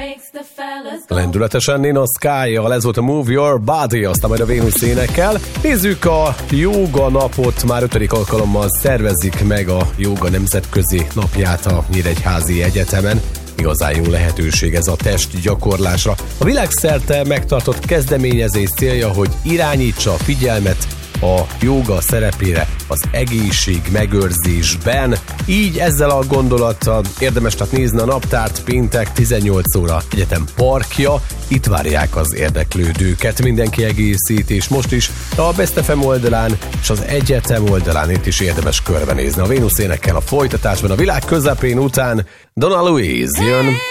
Lendületesen Nina Sky-jal, ez volt a Move Your Body, aztán majd a Vénusz énekkel. Nézzük a Jóga napot, már 5. alkalommal szervezik meg a Jóga nemzetközi napját a Nyíregyházi Egyetemen. Igazán jó lehetőség ez a testgyakorlásra. A világszerte megtartott kezdeményezés célja, hogy irányítsa a figyelmet a jóga szerepére az egészség megőrzésben. Így ezzel a gondolattal érdemes tehát nézni a naptárt, péntek 18 óra egyetem parkja. Itt várják az érdeklődőket, mindenki egészít, és most is a Best FM oldalán és az egyetem oldalán itt is érdemes körbenézni. A Vénusz énekkel a folytatásban a világ közepén után Donna Louise jön.